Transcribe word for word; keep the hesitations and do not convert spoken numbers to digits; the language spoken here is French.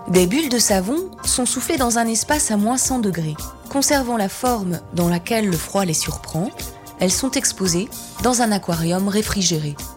Des bulles de savon sont soufflées dans un espace à moins cent degrés. Conservant la forme dans laquelle le froid les surprend, elles sont exposées dans un aquarium réfrigéré.